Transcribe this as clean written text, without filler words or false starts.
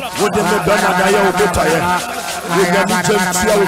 What the Daya Obitaye? You can be just here.